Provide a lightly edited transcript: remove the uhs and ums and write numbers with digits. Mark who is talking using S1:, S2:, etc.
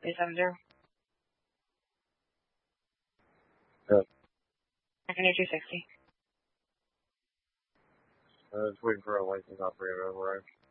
S1: 370.
S2: Yep.
S1: I can do 260.
S2: I was waiting for a license operator to arrive.